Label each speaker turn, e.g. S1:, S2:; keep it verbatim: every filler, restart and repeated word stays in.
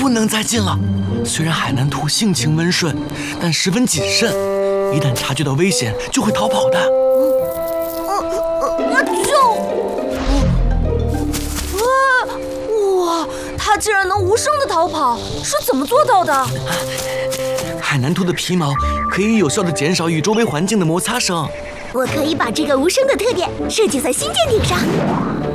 S1: 不能再近了。虽然海南兔性情温顺，但十分谨慎，一旦察觉到危险，就会逃跑的。
S2: 啊就，哇哇，它竟然能无声的逃跑，是怎么做到的？
S1: 海南兔的皮毛可以有效地减少与周围环境的摩擦声。
S3: 我可以把这个无声的特点设计在新舰艇上。